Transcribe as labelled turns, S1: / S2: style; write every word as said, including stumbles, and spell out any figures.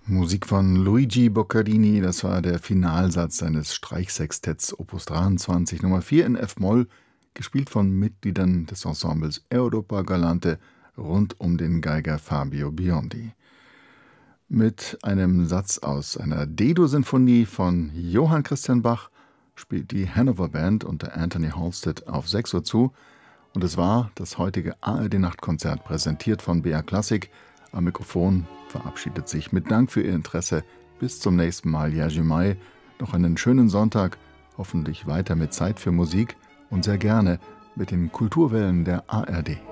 S1: Musik von Luigi Boccherini, das war der Finalsatz seines Streichsextetts Opus dreiundzwanzig Nummer vier in F-Moll, gespielt von Mitgliedern des Ensembles Europa Galante rund um den Geiger Fabio Biondi. Mit einem Satz aus einer D-Dur-Sinfonie von Johann Christian Bach spielt die Hanover Band unter Anthony Halstead auf sechs Uhr zu, und es war das heutige A R D-Nachtkonzert, präsentiert von B R Klassik. Am Mikrofon verabschiedet sich mit Dank für Ihr Interesse bis zum nächsten Mal Jerzy May. Noch einen schönen Sonntag, hoffentlich weiter mit Zeit für Musik und sehr gerne mit den Kulturwellen der A R D.